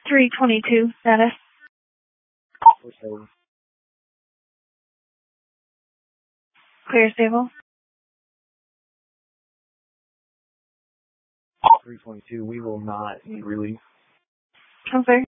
322 status. Okay. Clear stable. 322, we will not need relief. I'm sorry.